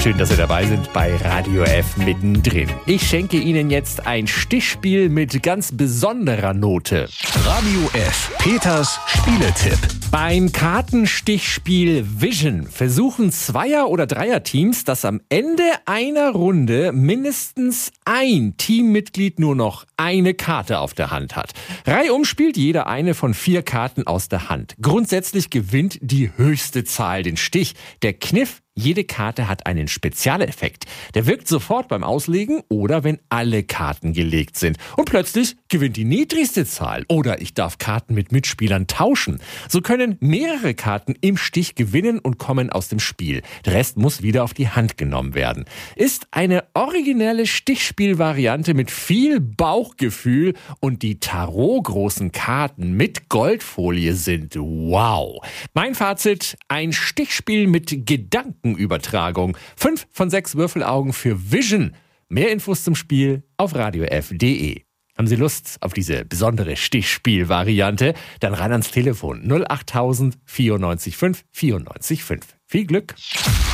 Schön, dass Sie dabei sind bei Radio F mittendrin. Ich schenke Ihnen jetzt ein Stichspiel mit ganz besonderer Note. Radio F. Peters Spieletipp. Beim Kartenstichspiel Vision versuchen Zweier- oder Dreierteams, dass am Ende einer Runde mindestens ein Teammitglied nur noch eine Karte auf der Hand hat. Reihum spielt jeder eine von 4 Karten aus der Hand. Grundsätzlich gewinnt die höchste Zahl den Stich. Der Kniff: jede Karte hat einen Spezialeffekt. Der wirkt sofort beim Auslegen oder wenn alle Karten gelegt sind. Und plötzlich gewinnt die niedrigste Zahl. Oder ich darf Karten mit Mitspielern tauschen. So können mehrere Karten im Stich gewinnen und kommen aus dem Spiel. Der Rest muss wieder auf die Hand genommen werden. Ist eine originelle Stichspielvariante mit viel Bauchgefühl und die Tarot-großen Karten mit Goldfolie sind wow. Mein Fazit: ein Stichspiel mit Gedankenübertragung. 5 von 6 Würfelaugen für Vision. Mehr Infos zum Spiel auf radiof.de. Haben Sie Lust auf diese besondere Stichspielvariante? Dann ran ans Telefon 08000 94 5 94 5. Viel Glück!